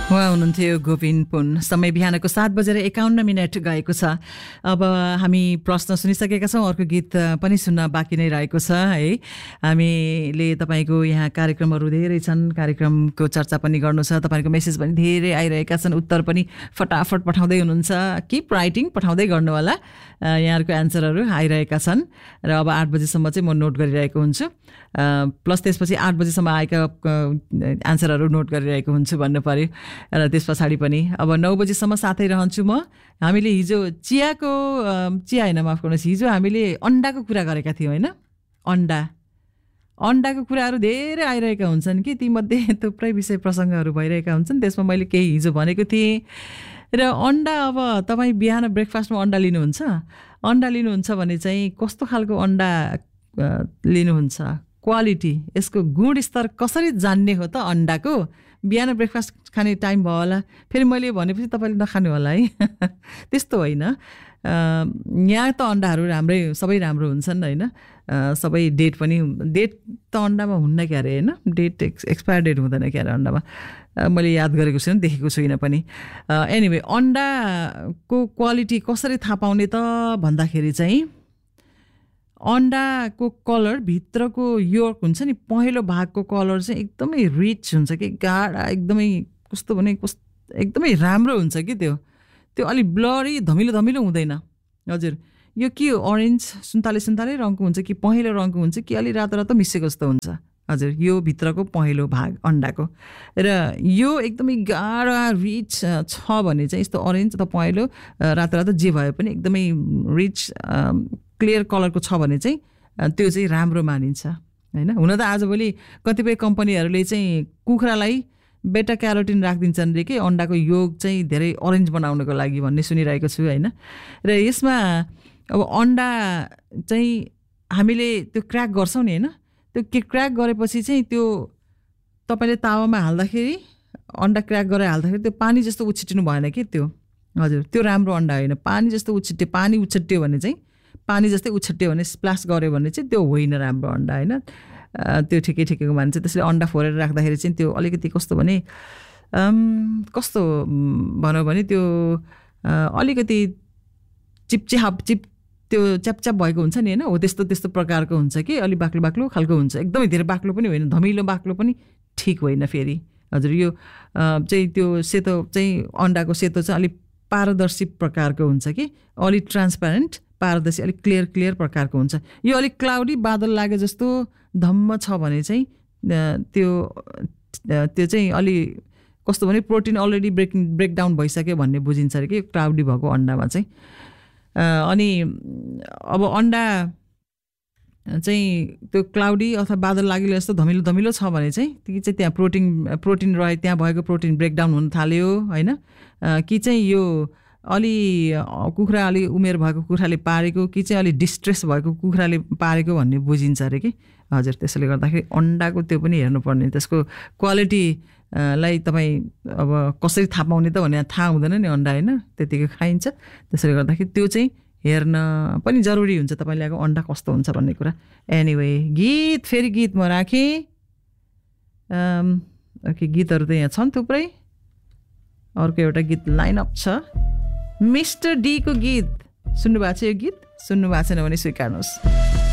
उहाँ हुनुहुन्थ्यो गोविन पुन। समय बिहानको 7:51 गएको छ। अब हामी प्रश्न सुनिसकेका छौँ, अर्को गीत पनि सुन्न बाँकी नै रहेको छ है। हामीले तपाईँको यहाँ कार्यक्रमहरू धेरै छन्, कार्यक्रमको चर्चा पनि गर्नु छ, तपाईँको मेसेज पनि धेरै आइरहेका छन्, उत्तर पनि फटाफट पठाउँदै हुनुहुन्छ। किप राइटिङ, पठाउँदै गर्नु होला, यहाँहरूको एन्सरहरू आइरहेका छन् र अब 8 बजीसम्म चाहिँ म नोट गरिरहेको हुन्छु, प्लस त्यसपछि 8 बजीसम्म आएका एन्सरहरू नोट गरिरहेको हुन्छु भन्नु पर्यो। र त्यस पछाडि पनि अब 9 बजीसम्म साथै रहन्छु म। हामीले हिजो चिया होइन, माफ गर्नुहोस्, हिजो हामीले अन्डाको कुरा गरेका थियौँ होइन। अन्डाको कुराहरू धेरै आइरहेका हुन्छन् कि, तीमध्ये थुप्रै विषय प्रसङ्गहरू भइरहेका हुन्छन्। त्यसमा मैले केही हिजो भनेको थिएँ। र अन्डा, अब तपाईँ बिहान ब्रेकफास्टमा अन्डा लिनुहुन्छ भने चाहिँ कस्तो खालको अन्डा लिनुहुन्छ, क्वालिटी, यसको गुणस्तर कसरी जान्ने हो त अन्डाको? बिहान ब्रेकफास्ट खाने टाइम भयो होला, फेरि मैले भनेपछि तपाईँले नखानु होला है। त्यस्तो होइन, यहाँ त अन्डाहरू सबै राम्रो हुन्छन् होइन। सबै डेट त अन्डामा हुन्न क्या अरे होइन, डेट एक्सपायर डेट हुँदैन क्या अरे अन्डामा। मैले याद गरेको छुइनँ, देखेको छुइनँ पनि। एनिवे, अन्डाको क्वालिटी कसरी थाहा पाउने त भन्दाखेरि चाहिँ अन्डाको कलर, भित्रको योर्क हुन्छ नि, पहेँलो भागको कलर चाहिँ एकदमै रिच हुन्छ कि, गाढा, एकदमै कस्तो भने एकदमै राम्रो हुन्छ कि त्यो अलि ब्लरी धमिलो हुँदैन। हजुर, यो के हो, अरेन्ज सुन्तले रङको हुन्छ कि पहेँलो रङको हुन्छ कि अलि रातो मिसेको जस्तो हुन्छ। हजुर, यो भित्रको पहेँलो भाग अन्डाको, र यो एकदमै गाढा रिच छ भने चाहिँ यस्तो अरेन्ज अथवा पहेँलो रातो जे भए पनि एकदमै रिच क्लियर कलरको छ भने चाहिँ त्यो चाहिँ राम्रो मानिन्छ होइन। हुन त आजभोलि कतिपय कम्पनीहरूले चाहिँ कुखुरालाई बेटा क्यारोटिन राखिदिन्छन् रे कि, अन्डाको योग चाहिँ धेरै अरेन्ज बनाउनको लागि भन्ने सुनिरहेको छु होइन। र यसमा अब अन्डा चाहिँ हामीले त्यो क्र्याक गर्छौँ नि होइन, त्यो क्र्याक गरेपछि चाहिँ त्यो तपाईँले तावामा हाल्दाखेरि, अन्डा क्र्याक गरेर हाल्दाखेरि त्यो पानी जस्तो उछिट्टिनु भएन कि त्यो। हजुर, त्यो राम्रो अन्डा होइन। पानी उछिट्टियो भने स्प्लास गऱ्यो भने चाहिँ त्यो होइन राम्रो अन्डा होइन। त्यो ठिकैको मान्छ। त्यसले अन्डा फोरेर राख्दाखेरि चाहिँ त्यो अलिकति कस्तो भनौँ भने त्यो अलिकति त्यो च्यापच्याप भएको हुन्छ नि होइन, हो त्यस्तो प्रकारको हुन्छ कि, अलि बाक्लो खालको हुन्छ। एकदमै धेरै बाक्लो पनि होइन, धमिलो बाक्लो पनि ठिक होइन फेरि। हजुर, यो चाहिँ त्यो सेतो चाहिँ अन्डाको सेतो चाहिँ अलिक पारदर्शी प्रकारको हुन्छ कि, अलिक ट्रान्सप्यारेन्ट, पारदर्शी, अलिक क्लियर प्रकारको हुन्छ। यो अलिक क्लाउडी, बादल लागे जस्तो धम्म छ भने चाहिँ त्यो चाहिँ अलि कस्तो भने प्रोटिन अलरेडी ब्रेकडाउन भइसक्यो भन्ने बुझिन्छ अरे कि क्लाउडी भएको अन्डामा चाहिँ। अनि अब अन्डा चाहिँ त्यो क्लाउडी अथवा बादल लागेको जस्तो धमिलो छ भने चाहिँ त्यहाँ प्रोटिन रहे, त्यहाँ भएको प्रोटिन ब्रेकडाउन हुन थाल्यो होइन, कि चाहिँ यो अलि कुखुरा अलि उमेर भएको कुखुराले पारेको, कि चाहिँ अलि डिस्ट्रेस भएको कुखुराले पारेको भन्ने बुझिन्छ अरे कि। हजुर, त्यसैले गर्दाखेरि अन्डाको त्यो पनि हेर्नुपर्ने, त्यसको क्वालिटी लाई तपाईँ अब कसरी थाहा पाउने त भने थाहा हुँदैन नि अन्डा होइन, त्यतिकै खाइन्छ। त्यसैले गर्दाखेरि त्यो चाहिँ हेर्न पनि जरुरी हुन्छ, तपाईँले अब अन्डा कस्तो हुन्छ भन्ने कुरा। एनिवे, फेरि गीत म राखेँ। ओके, गीतहरू त यहाँ छन् थुप्रै। अर्को एउटा गीत लाइनअप छ, मिस्टर डी को गीत। सुन्नुभएको छ यो गीत? सुन्नुभएको छैन भने स्वीकार्नुहोस्।